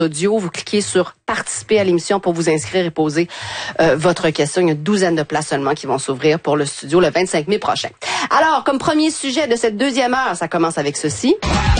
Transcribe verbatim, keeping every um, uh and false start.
audio. Vous cliquez sur participer à l'émission pour vous inscrire et poser euh, votre question. Il y a une douzaine de places seulement qui vont s'ouvrir pour le studio le vingt-cinq mai prochain. Alors, comme premier sujet de cette deuxième heure, ça commence avec ceci.